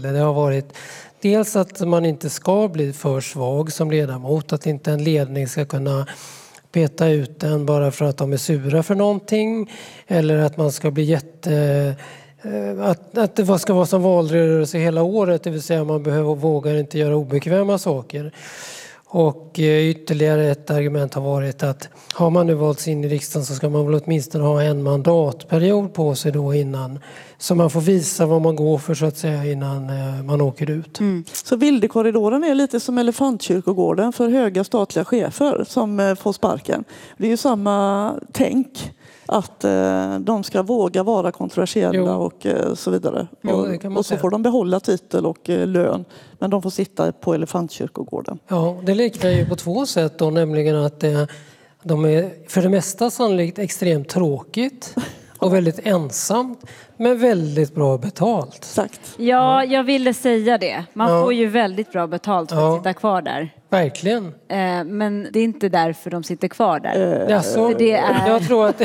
till det. Det har varit dels att man inte ska bli för svag som ledamot, att inte en ledning ska kunna peta ut den bara för att de är sura för någonting, eller att man ska bli att det ska vara som valrörelse hela året, det vill säga man vågar inte göra obekväma saker. Och ytterligare ett argument har varit att har man nu valts in i riksdagen så ska man väl åtminstone ha en mandatperiod på sig då innan, så man får visa vad man går för så att säga innan man åker ut. Så Vildekorridoren är lite som Elefantkyrkogården för höga statliga chefer som får sparken. Det är ju samma tänk. Att de ska våga vara kontroversiella och så vidare. Och så får de behålla titel och lön. Men de får sitta på Elefantkyrkogården. Ja, det liknar ju på två sätt då, nämligen att de är för det mesta sannolikt extremt tråkigt och väldigt ensamt, men väldigt bra betalt. Exakt. Ja, jag ville säga det. Man får ju väldigt bra betalt för att sitta kvar där. Verkligen. Men det är inte därför de sitter kvar där. Jag tror att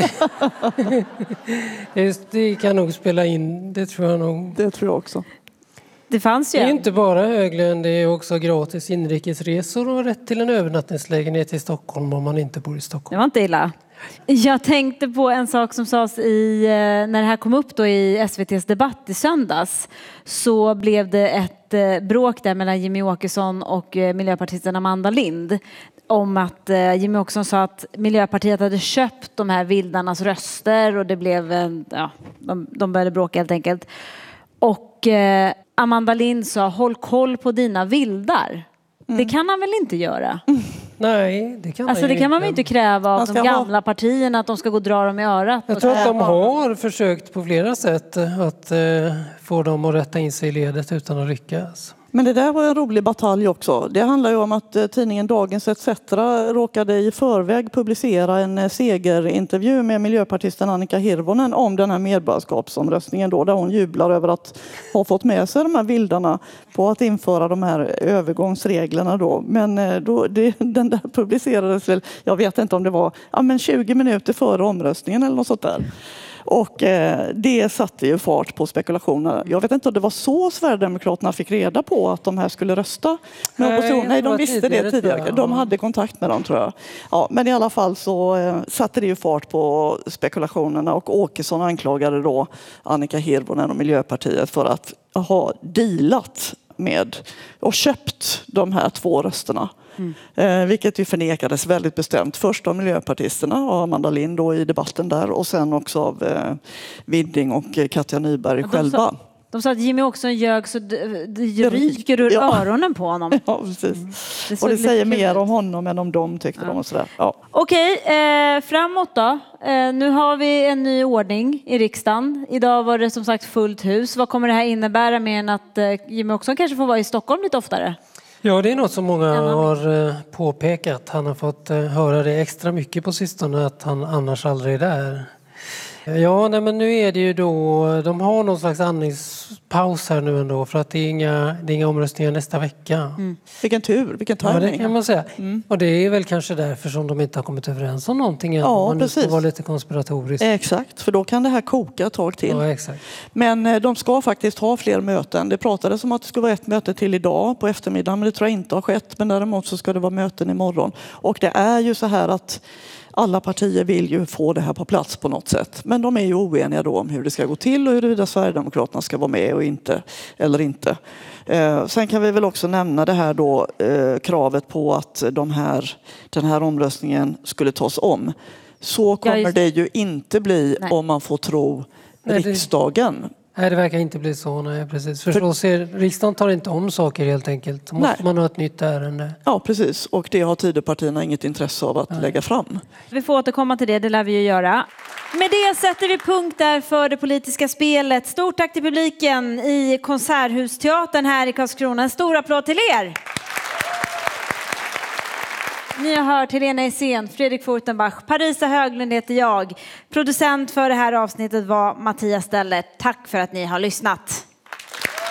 det kan nog spela in. Det tror jag nog. Det tror jag också. Det fanns ju. Det är inte bara höglön, det är också gratis inrikesresor och rätt till en övernattningslägenhet i Stockholm om man inte bor i Stockholm. Det var inte illa. Jag tänkte på en sak som sades när det här kom upp då i SVT:s debatt i söndags. Så blev det ett bråk där mellan Jimmy Åkesson och miljöpartisten Amanda Lind. Om att Jimmy Åkesson sa att Miljöpartiet hade köpt de här vildarnas röster. Och det blev, de började bråka helt enkelt. Och Amanda Lind sa, håll koll på dina vildar. Det kan han väl inte göra? Nej, det kan det kan man väl inte kräva av de gamla partierna att de ska gå och dra dem i örat. Jag tror att de har försökt på flera sätt att få dem att rätta in sig i ledet utan att lyckas. Men det där var en rolig batalj också. Det handlar ju om att tidningen Dagens ETC råkade i förväg publicera en segerintervju med miljöpartisten Annika Hirvonen om den här medborgarskapsomröstningen då, där hon jublar över att ha fått med sig de här vildarna på att införa de här övergångsreglerna då. Men den där publicerades väl, jag vet inte om det var 20 minuter före omröstningen eller något sånt där. Och det satte ju fart på spekulationer. Jag vet inte om det var så Sverigedemokraterna fick reda på att de här skulle rösta med opposition. Nej, de visste det tidigare. De hade kontakt med dem, tror jag. Ja, men i alla fall så satte det ju fart på spekulationerna. Och Åkesson anklagade då Annika Hirvonen och Miljöpartiet för att ha dealat med och köpt de här 2 rösterna. Vilket ju förnekades väldigt bestämt. Först av miljöpartisterna och Amanda Lind då i debatten där, och sen också av Widding och Katja Nyberg själva. De sa att Jimmy också ljög så det ryker ur öronen på honom. Ja, precis. Och det säger mer om honom än om dem, tyckte de och sådär. Ja. Okej, framåt då. Nu har vi en ny ordning i riksdagen. Idag var det som sagt fullt hus. Vad kommer det här innebära mer än att Jimmy också kanske får vara i Stockholm lite oftare? Ja, det är något som många har påpekat. Han har fått höra det extra mycket på sistone, att han annars aldrig är där. Ja, men nu är det ju då, de har någon slags andningspaus här nu ändå, för att det är inga omröstningar nästa vecka. Vilken tur, vilken timing. Ja, det kan man säga. Och det är väl kanske därför som de inte har kommit överens om någonting än. Ja, man precis. Ska vara lite konspiratorisk. Exakt, för då kan det här koka ett tag till. Ja, exakt. Men de ska faktiskt ha fler möten. Det pratades om att det skulle vara ett möte till idag på eftermiddagen, men det tror jag inte har skett. Men däremot så ska det vara möten imorgon. Och det är ju så här att alla partier vill ju få det här på plats på något sätt. Men de är ju oeniga då om hur det ska gå till och huruvida Sverigedemokraterna ska vara med och inte, eller inte. Sen kan vi väl också nämna det här då, kravet på att den här omröstningen skulle tas om. Så kommer det ju inte bli om man får tro riksdagen. Nej, det verkar inte bli så. Nej, precis. Riksdagen tar inte om saker helt enkelt. Då måste man ha ett nytt ärende. Ja, precis. Och det har Tidöpartierna inget intresse av att lägga fram. Vi får återkomma till det lär vi ju göra. Med det sätter vi punkt där för det politiska spelet. Stort tack till publiken i Konserthusteatern här i Karlskrona. En stor applåd till er! Ni har hört Helena Essén, Fredrik Furtenbach, Parisa Höglund heter jag. Producent för det här avsnittet var Mattias Ställer. Tack för att ni har lyssnat.